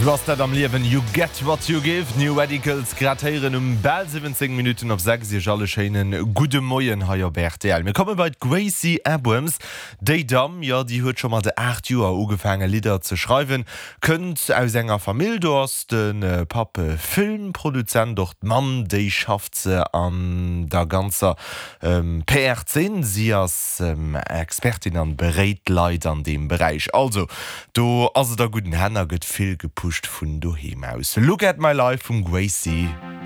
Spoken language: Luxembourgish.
Was dat am Liewen you get what you give New Radicals gratieren Bell 17 Minuten op 6 alle Scheen gute Moien haier BRTL. Wir kommen bei Gracie Abrams Daydam, ja die huet schon mal de 8 Joer ugefangen Lieder zu schreiben, könnt aus enger Familiedors den Pappe Filmproduzent dort Mann déi schafft ze an der ganzer PR10 sie als Expertin an bereit Leiit an dem Bereich. Also du der guten Hänner gëtt viel gepusht vun du aus. Look at my life von Gracie